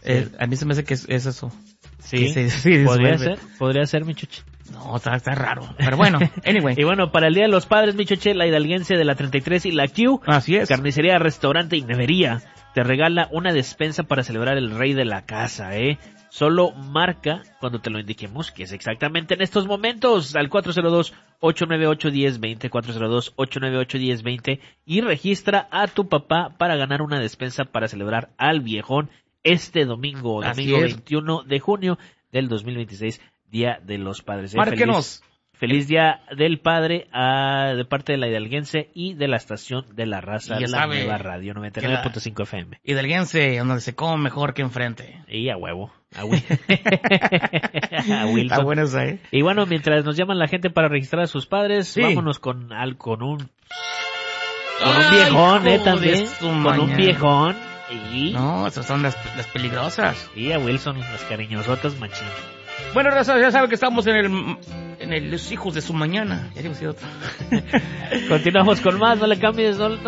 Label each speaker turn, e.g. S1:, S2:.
S1: A mí se me hace que es eso.
S2: Sí,
S1: sí,
S2: podría ser, mi chuche.
S1: No, está raro. Pero bueno, anyway.
S2: Y bueno, para el Día de los Padres, mi chuche, la hidalguense de la 33 y la Q.
S1: Así es.
S2: Carnicería, restaurante y nevería te regala una despensa para celebrar el rey de la casa, Solo marca cuando te lo indiquemos, que es exactamente en estos momentos, al 402-898-1020, 402-898-1020, y registra a tu papá para ganar una despensa para celebrar al viejón este domingo 21 de junio del 2026, Día de los Padres.
S1: Márquenos.
S2: Feliz Día del Padre de parte de la hidalguense y de la estación de la raza, la nueva radio 99.5 FM.
S1: Hidalguense, donde se come mejor que enfrente.
S2: Y a huevo. A Wilson.
S1: Está bueno eso,
S2: Y bueno, mientras nos llaman la gente para registrar a sus padres, sí, vámonos con un viejón, también. Con un viejón. Y...
S1: No, esas son las peligrosas.
S2: Y a Wilson, las cariñosotas machín.
S1: Bueno, raza, ya saben que estamos en Los Hijos de su Mañana. Ya digo, sí, otro.
S2: Continuamos con más, no le cambies, no